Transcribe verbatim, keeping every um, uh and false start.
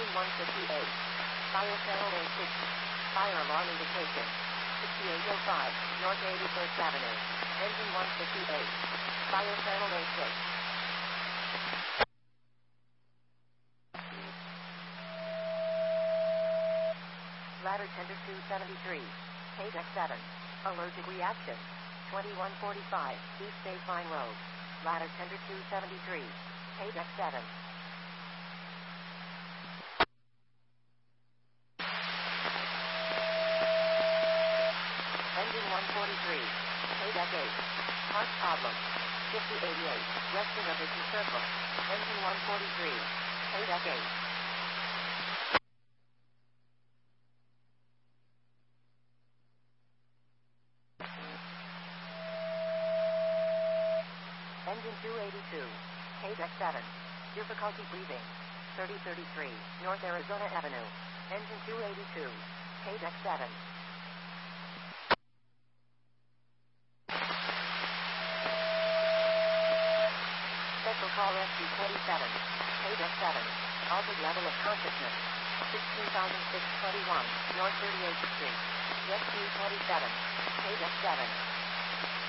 Engine one fifty-eight. Fire channel A six. Fire alarm indication. sixty-eight oh five, North eighty-first Avenue. Engine one fifty-eight. Fire channel A six. Ladder tender two seventy-three. K deck seven. Allergic reaction. twenty-one forty-five, East Baseline Road. Ladder tender two seventy-three. K deck seven. Engine one forty-three. K deck eight. Part problem. fifty eighty-eight, Western Revision Circle. Engine one forty-three. K deck eight. Engine two eighty-two. K deck seven. Difficulty breathing. thirty thirty-three, North Arizona Avenue. Engine two eighty-two. K deck seven. Special call S Q twenty-seven. K deck seven. Altered level of consciousness. sixteen thousand six hundred twenty-one, North thirty-eighth Street. S Q twenty-seven. K deck seven.